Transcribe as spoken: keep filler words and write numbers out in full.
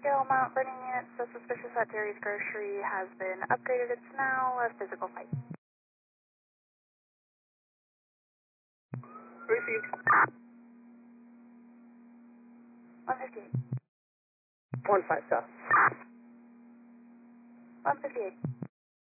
scale Mount Vernon units, so suspicious that Terry's Grocery has been upgraded. It's now a physical fight. Received. one fifty-eight. One five, sir. one fifty-eight.